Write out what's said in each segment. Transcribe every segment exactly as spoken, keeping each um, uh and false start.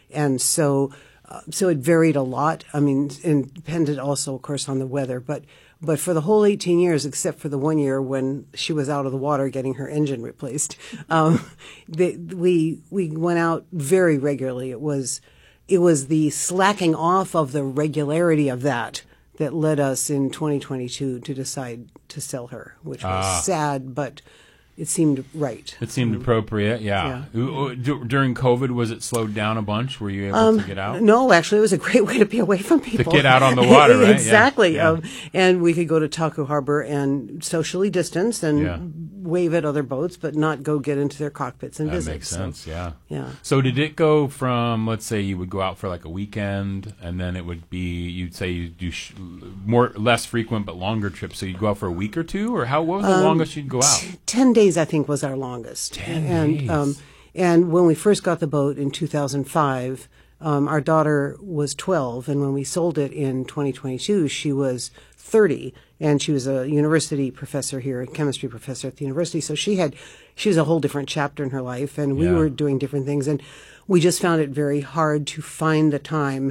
and so uh, so it varied a lot. I mean, and depended also, of course, on the weather. But but for the whole eighteen years, except for the one year when she was out of the water getting her engine replaced, um, the, we we went out very regularly. It was it was the slacking off of the regularity of that that led us in twenty twenty-two to decide to sell her, which was Ah. sad, but it seemed right. It seemed Um, appropriate, yeah. yeah. D- During COVID, was it slowed down a bunch? Were you able Um, to get out? No, actually, it was a great way to be away from people. get out on the water, right? Yeah, Exactly. yeah. Um, and we could go to Taku Harbor and socially distance and Yeah. wave at other boats, but not go get into their cockpits and That visit. makes So, sense, yeah. yeah. So did it go from, let's say you would go out for like a weekend, and then it would be, you'd say you do sh- more, less frequent but longer trips, so you'd go out for a week or two, or how, what was the Um, longest you'd go out? Ten days, I think, was our longest. Ten and, days. Um, and when we first got the boat in two thousand five, um, our daughter was twelve, and when we sold it in twenty twenty-two, she was thirty, and she was a university professor here, a chemistry professor at the university. So she had, she was a whole different chapter in her life, and we Yeah. were doing different things, and we just found it very hard to find the time.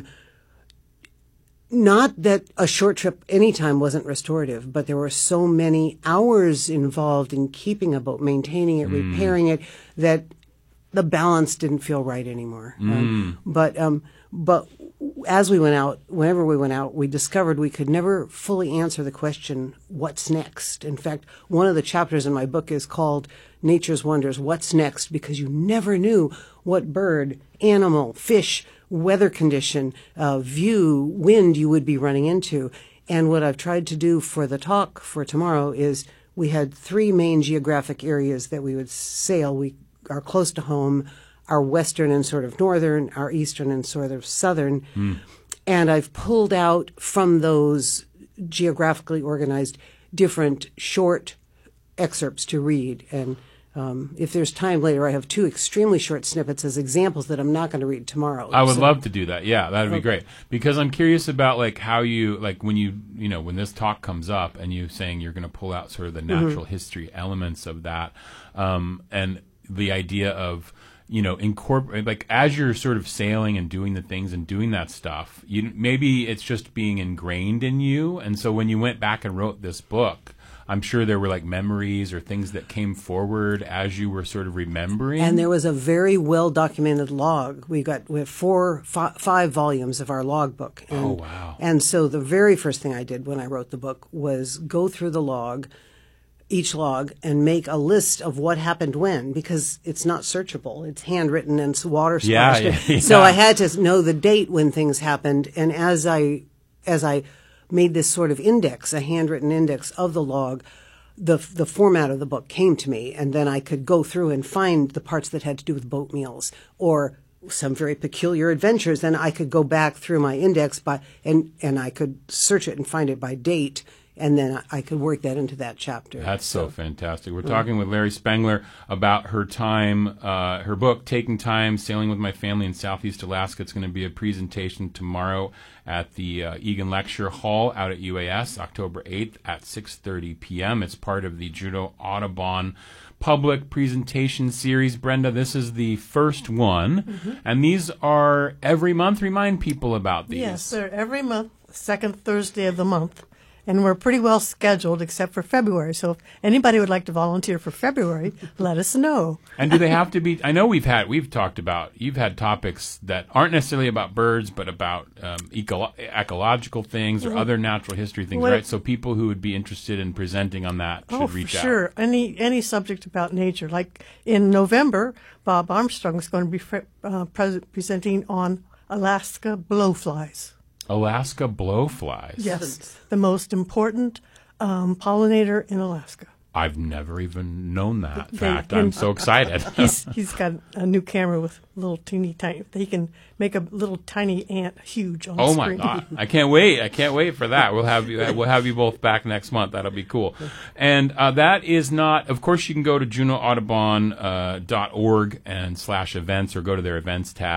Not that a short trip anytime wasn't restorative, but there were so many hours involved in keeping a boat, maintaining it, Mm. repairing it, that the balance didn't feel right anymore. Mm. Um, but um, but as we went out, whenever we went out, we discovered we could never fully answer the question, what's next? In fact, one of the chapters in my book is called Nature's Wonders, What's Next? Because you never knew what bird, animal, fish, weather condition, uh, view, wind you would be running into. And what I've tried to do for the talk for tomorrow is we had three main geographic areas that we would sail. We are close to home, our western and sort of northern, our eastern and sort of southern. Mm. And I've pulled out from those geographically organized different short excerpts to read. And um, if there's time later, I have two extremely short snippets as examples that I'm not going to read tomorrow. I would So- love to do that. Yeah, that'd be Okay. great. Because I'm curious about like how you like when you you know when this talk comes up and you saying you're going to pull out sort of the natural history elements of that, um, and the idea of you know incorporate like as you're sort of sailing and doing the things and doing that stuff. You maybe it's just being ingrained in you, and so when you went back and wrote this book, I'm sure there were like memories or things that came forward as you were sort of remembering. And there was a very well documented log. We got we have four, fi- five volumes of our log book. And, Oh, wow. And so the very first thing I did when I wrote the book was go through the log, each log, and make a list of what happened when, because it's not searchable. It's handwritten and it's water Yeah, splashed. yeah, yeah. So I had to know the date when things happened. And as I as I made this sort of index, a handwritten index of the log, the the format of the book came to me, and then I could go through and find the parts that had to do with boat meals or some very peculiar adventures. Then I could go back through my index by and and I could search it and find it by date, and then I could work that into that chapter. That's so fantastic. We're talking with Larry Spengler about her time, uh, her book, Taking Time, Sailing with My Family in Southeast Alaska. It's going to be a presentation tomorrow at the uh, Egan Lecture Hall out at U A S, October eighth at six thirty p.m. It's part of the Juneau Audubon Public Presentation Series. Brenda, this is the first one, Mm-hmm. and these are every month. Remind people about these. Yes, they're every month, second Thursday of the month. And we're pretty well scheduled except for February. So if anybody would like to volunteer for February, let us know. And do they have to be? I know we've had we've talked about you've had topics that aren't necessarily about birds, but about um, eco- ecological things or Mhm. other natural history things, What- right? So people who would be interested in presenting on that should Oh, for reach out. sure. Any any subject about nature. Like in November, Bob Armstrong is going to be fre- uh, pres- presenting on Alaska blowflies. Alaska blowflies. Yes, the most important um, pollinator in Alaska. I've never even known that They- fact. and I'm so excited. he's, he's got a new camera with little teeny tiny. He can make a little tiny ant huge on Oh the my screen. god! I can't wait! I can't wait for that. We'll have you. We'll have you both back next month. That'll be cool. And uh, that is not. Of course, you can go to juneau audubon dot org and slash events, or go to their events tab.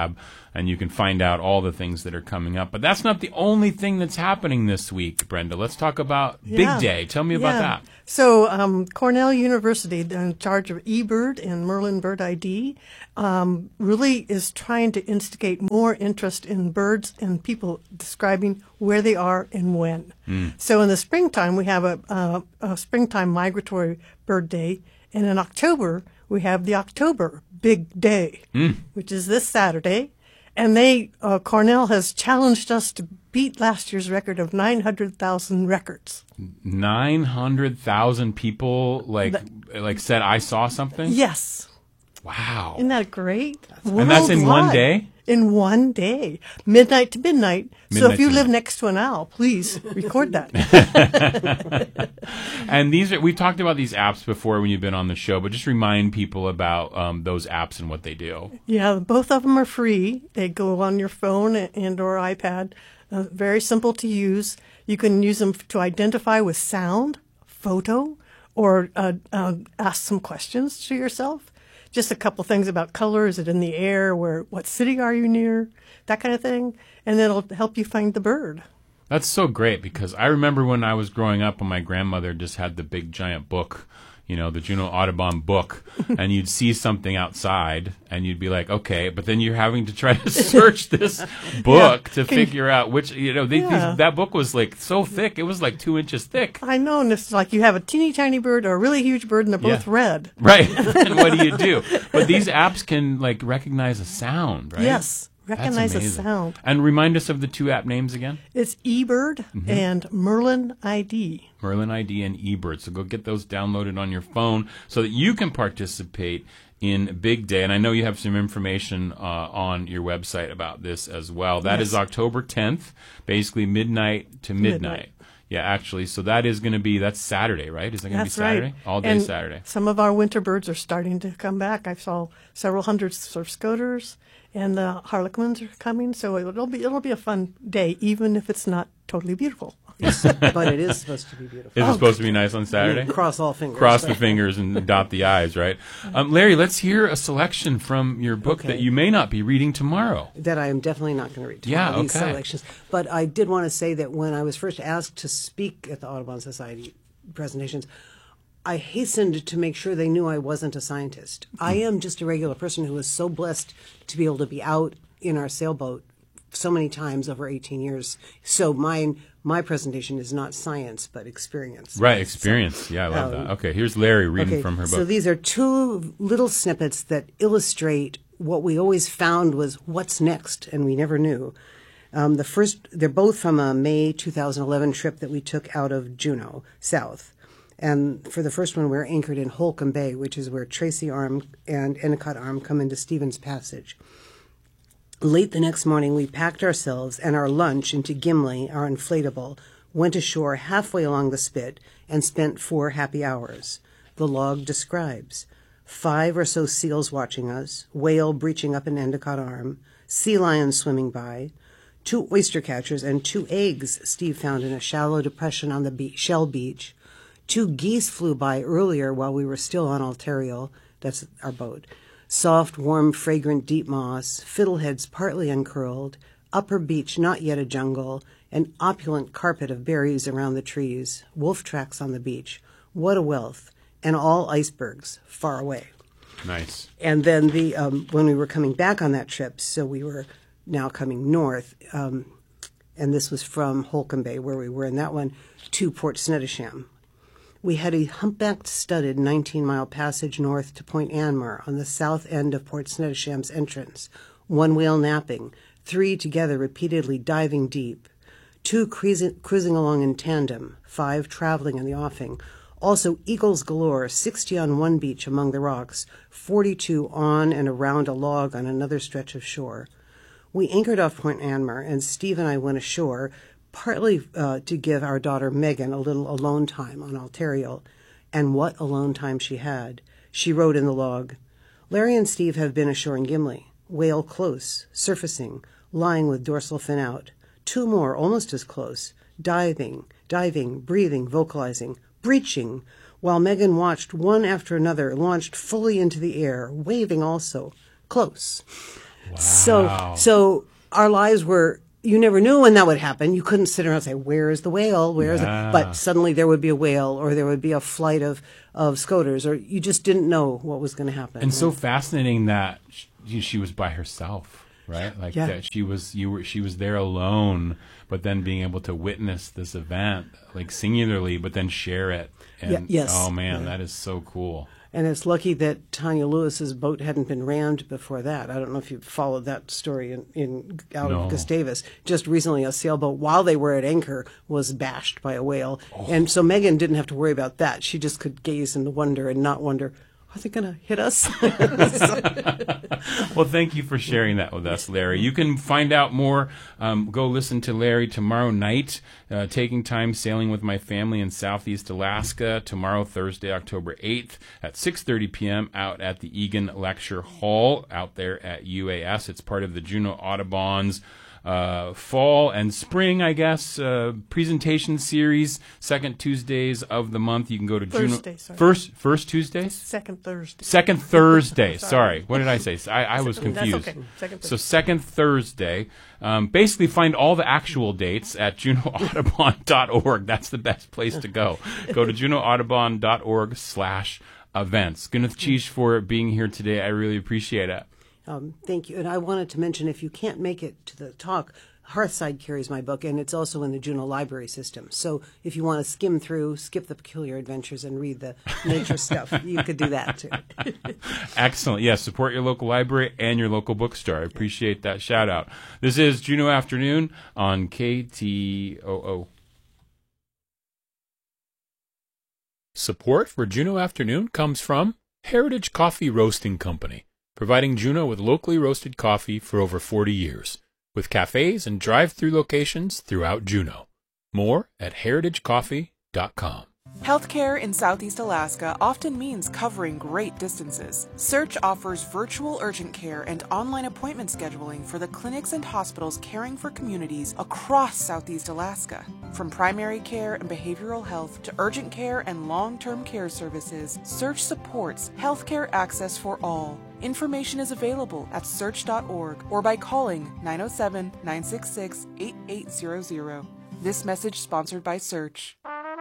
and you can find out all the things that are coming up. But that's not the only thing that's happening this week, Brenda. Let's talk about Yeah. Big Day. Tell me about Yeah. that. So um, Cornell University, in charge of eBird and Merlin Bird I D, um, really is trying to instigate more interest in birds and people describing where they are and when. Mm. So in the springtime, we have a, a, a springtime migratory bird day, and in October, we have the October Big Day, Mm. which is this Saturday. And they, uh, Cornell has challenged us to beat last year's record of nine hundred thousand records. nine hundred thousand people like like said I saw something? Yes. Wow. Isn't that great? And that's in one Worldwide. day? In one day. Midnight to midnight. so Midnight if you to live midnight. next to an owl, please record that. And these are, we talked about these apps before when you've been on the show, but just remind people about um, those apps and what they do. Yeah, both of them are free. They go on your phone and or iPad. Uh, very simple to use. You can use them to identify with sound, photo, or uh, uh, ask some questions to yourself. Just a couple things about color. Is it in the air? Where? What city are you near? That kind of thing. And then it'll help you find the bird. That's so great because I remember when I was growing up and my grandmother just had the big giant book, you know, the Juneau Audubon book, and you'd see something outside and you'd be like, okay, but then you're having to try to search this book Yeah. to Can you- figure out which, you know, they, Yeah. these, that book was like so thick. It was like two inches thick. I know, and it's like you have a teeny tiny bird or a really huge bird, and they're both Yeah. red. Right. And what do you do? But these apps can like recognize a sound, right? Yes, That's recognize a amazing. sound. And remind us of the two app names again. It's eBird Mm-hmm. and Merlin I D. Merlin I D and eBird. So go get those downloaded on your phone so that you can participate in Big Day. And I know you have some information uh, on your website about this as well. That is Yes. October tenth, basically midnight to midnight. Midnight. Yeah, actually. So that is going to be, that's Saturday, right? Is that going to be That's Saturday? right. All day and Saturday. Some of our winter birds are starting to come back. I saw several hundred surf scoters, and the harlequins are coming. So it'll be it'll be a fun day, even if it's not totally beautiful. But it is supposed to be beautiful. Is it supposed to be nice on Saturday? Cross all fingers. Cross the fingers and dot the I's, right? Um, Larry, let's hear a selection from your book Okay. that you may not be reading tomorrow. That I am definitely not going to read Yeah, tomorrow, these okay. selections. But I did want to say that when I was first asked to speak at the Audubon Society presentations, I hastened to make sure they knew I wasn't a scientist. I am just a regular person who was so blessed to be able to be out in our sailboat so many times over eighteen years. So mine, my presentation is not science, but experience. Right, experience. Yeah, I love that. Okay, here's Larry reading Okay, from her book. so these are two little snippets that illustrate what we always found was what's next, and we never knew. Um, the first, they're both from a May two thousand eleven trip that we took out of Juneau, south. And for the first one, we we're anchored in Holcomb Bay, which is where Tracy Arm and Endicott Arm come into Stevens Passage. Late the next morning, we packed ourselves and our lunch into Gimli, our inflatable, went ashore halfway along the spit, and spent four happy hours. The log describes five or so seals watching us, whale breaching up an Endicott Arm, sea lions swimming by, two oyster catchers and two eggs Steve found in a shallow depression on the be- Shell Beach. Two geese flew by earlier while we were still on Altario, that's our boat. Soft, warm, fragrant deep moss, fiddleheads partly uncurled, upper beach not yet a jungle, an opulent carpet of berries around the trees, wolf tracks on the beach. What a wealth, and all icebergs far away. Nice. And then the um, when we were coming back on that trip, so we were now coming north, um, and this was from Holcomb Bay, where we were in that one, to Port Snettisham. We had a humpbacked studded nineteen-mile passage north to Point Anmar on the south end of Port Snettisham's entrance, one whale napping, three together repeatedly diving deep, two cruising, cruising along in tandem, five traveling in the offing, also eagles galore, sixty on one beach among the rocks, forty-two on and around a log on another stretch of shore. We anchored off Point Anmar, and Steve and I went ashore, partly uh, to give our daughter Megan a little alone time on Altario. And what alone time she had. She wrote in the log, Larry and Steve have been ashore in Gimli, whale close, surfacing, lying with dorsal fin out. Two more, almost as close, diving, diving, breathing, vocalizing, breaching, while Megan watched one after another, launched fully into the air, waving also, close. So, so our lives were, you never knew when that would happen. You couldn't sit around and say, where is the whale? Where is Yeah. it? But suddenly there would be a whale, or there would be a flight of, of scoters, or you just didn't know what was going to happen. And so fascinating that she, she was by herself, right? Like Yeah. that she was you were she was there alone, but then being able to witness this event like singularly, but then share it. And Yeah, yes. oh man, Yeah. that is so cool. And it's lucky that Tanya Lewis's boat hadn't been rammed before that. I don't know if you followed that story in, in out No. of Gustavus. Just recently, a sailboat, while they were at anchor, was bashed by a whale. Oh. And so Megan didn't have to worry about that. She just could gaze in wonder and not wonder, are they going to hit us? Well, thank you for sharing that with us, Larry. You can find out more. Um, go listen to Larry tomorrow night, uh, Taking Time Sailing with My Family in Southeast Alaska, tomorrow, Thursday, October eighth at six thirty p.m. out at the Egan Lecture Hall out there at U A S. It's part of the Juneau Audubon's uh, fall and spring, I guess, uh, presentation series, second Tuesdays of the month. You can go to Thursday, Juneau. sorry. First, first Tuesdays? Second Thursday. Second Thursday. Sorry. What did I say? I, I was That's confused. okay. Second So Thursday. second Thursday. Um, basically, find all the actual dates at juneau audubon dot org. That's the best place to go. Go to juneau audubon dot org slash events. Gwyneth Cheesh for being here today. I really appreciate it. Um, thank you. And I wanted to mention, if you can't make it to the talk, Hearthside carries my book, and it's also in the Juneau Library System. So if you want to skim through, skip the Peculiar Adventures, and read the nature stuff, you could do that too. Excellent. Yes, support your local library and your local bookstore. I appreciate that shout out. This is Juneau Afternoon on K T O O. Support for Juneau Afternoon comes from Heritage Coffee Roasting Company, providing Juneau with locally roasted coffee for over forty years, with cafes and drive-through locations throughout Juneau. More at heritage coffee dot com. Healthcare in Southeast Alaska often means covering great distances. Search offers virtual urgent care and online appointment scheduling for the clinics and hospitals caring for communities across Southeast Alaska. From primary care and behavioral health to urgent care and long-term care services, Search supports healthcare access for all. Information is available at search dot org or by calling nine oh seven, nine six six, eight eight zero zero. This message sponsored by Search.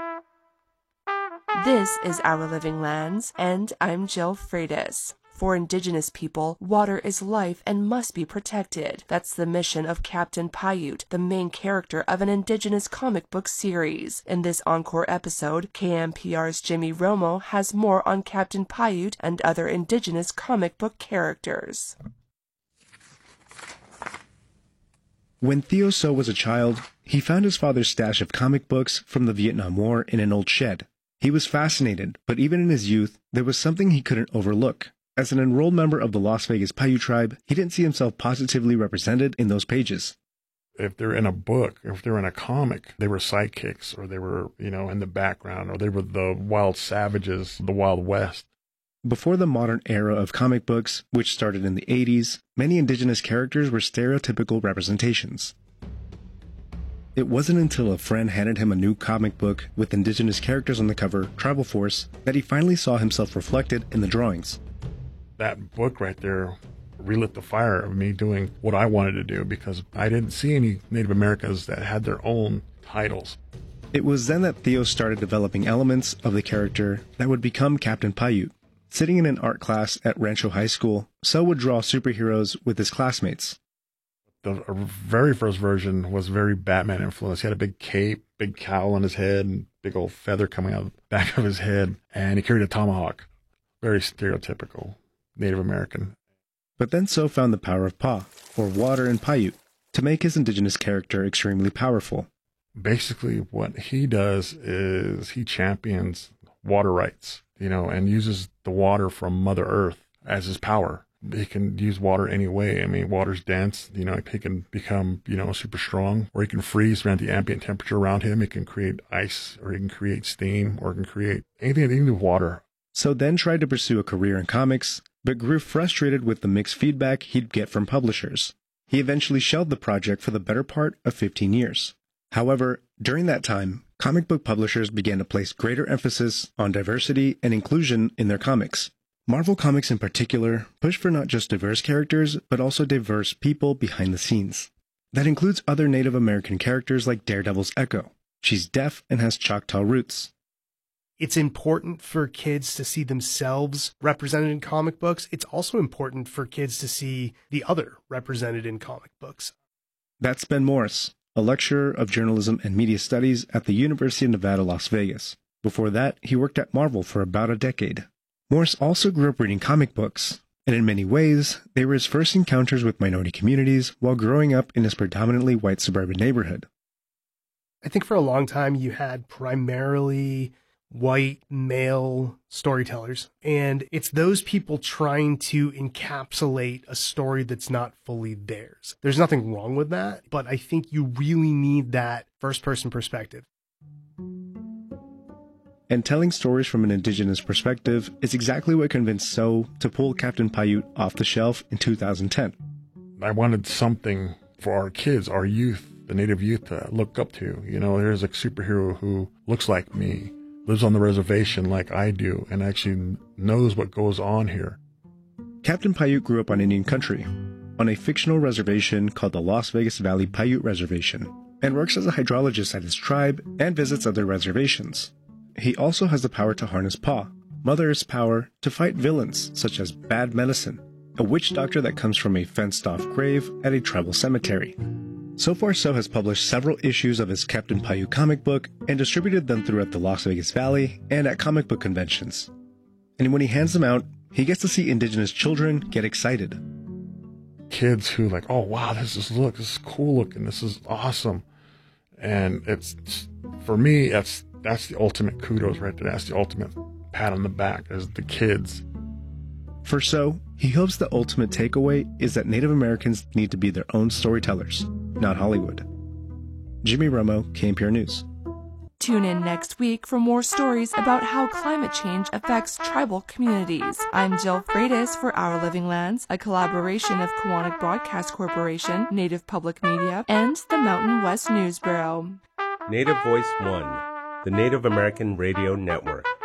This is Our Living Lands, and I'm Jill Freitas. For Indigenous people, water is life and must be protected. That's the mission of Captain Paiute, the main character of an Indigenous comic book series. In this encore episode, K M P R's Jimmy Romo has more on Captain Paiute and other Indigenous comic book characters. When Theo So was a child, he found his father's stash of comic books from the Vietnam War in an old shed. He was fascinated, but even in his youth, there was something he couldn't overlook. As an enrolled member of the Las Vegas Paiute tribe, he didn't see himself positively represented in those pages. If they're in a book, if they're in a comic, they were sidekicks, or they were, you know, in the background, or they were the wild savages, the Wild West. Before the modern era of comic books, which started in the eighties, many Indigenous characters were stereotypical representations. It wasn't until a friend handed him a new comic book with Indigenous characters on the cover, Tribal Force, that he finally saw himself reflected in the drawings. That book right there relit the fire of me doing what I wanted to do, because I didn't see any Native Americans that had their own titles. It was then that Theo started developing elements of the character that would become Captain Paiute. Sitting in an art class at Rancho High School, So would draw superheroes with his classmates. The very first version was very Batman influenced. He had a big cape, big cowl on his head, and big old feather coming out of the back of his head, and he carried a tomahawk. Very stereotypical Native American. But then So found the power of Pa, or water in Paiute, to make his Indigenous character extremely powerful. Basically, what he does is he champions water rights, you know, and uses the water from Mother Earth as his power. He can use water any way. I mean, water's dense, you know, he can become, you know, super strong, or he can freeze around the ambient temperature around him. He can create ice, or he can create steam, or he can create anything, anything with water. So then tried to pursue a career in comics, but grew frustrated with the mixed feedback he'd get from publishers. He eventually shelved the project for the better part of fifteen years. However, during that time, comic book publishers began to place greater emphasis on diversity and inclusion in their comics. Marvel Comics in particular push for not just diverse characters, but also diverse people behind the scenes. That includes other Native American characters like Daredevil's Echo. She's deaf and has Choctaw roots. It's important for kids to see themselves represented in comic books. It's also important for kids to see the other represented in comic books. That's Ben Morris, a lecturer of journalism and media studies at the University of Nevada, Las Vegas. Before that, he worked at Marvel for about a decade. Morris also grew up reading comic books, and in many ways, they were his first encounters with minority communities while growing up in his predominantly white suburban neighborhood. I think for a long time you had primarily white male storytellers, and it's those people trying to encapsulate a story that's not fully theirs. There's nothing wrong with that, but I think you really need that first-person perspective. And telling stories from an indigenous perspective is exactly what convinced So to pull Captain Paiute off the shelf in two thousand ten. I wanted something for our kids, our youth, the Native youth to look up to. You know, there's a superhero who looks like me, lives on the reservation like I do, and actually knows what goes on here. Captain Paiute grew up on Indian country, on a fictional reservation called the Las Vegas Valley Paiute Reservation, and works as a hydrologist at his tribe and visits other reservations. He also has the power to harness Pa, Mother Earth's power to fight villains such as Bad Medicine, a witch doctor that comes from a fenced-off grave at a tribal cemetery. So far, So has published several issues of his Captain Paiute comic book and distributed them throughout the Las Vegas Valley and at comic book conventions. And when he hands them out, he gets to see indigenous children get excited. Kids who like, oh wow, this is look, this is cool looking, this is awesome. And it's, for me, that's that's the ultimate kudos right there. That's the ultimate pat on the back as the kids. For So, he hopes the ultimate takeaway is that Native Americans need to be their own storytellers, not Hollywood. Jimmy Romo, K N P R News. Tune in next week for more stories about how climate change affects tribal communities. I'm Jill Freitas for Our Living Lands, a collaboration of Koahnic Broadcast Corporation, Native Public Media, and the Mountain West News Bureau. Native Voice One, the Native American Radio Network.